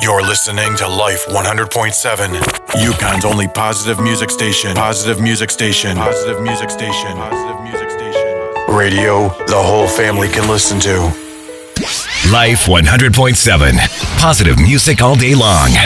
You're listening to Life 100.7, Yukon's only positive music station. Positive music station. Positive music station. Positive music station. Radio the whole family can listen to. Life 100.7, positive music all day long.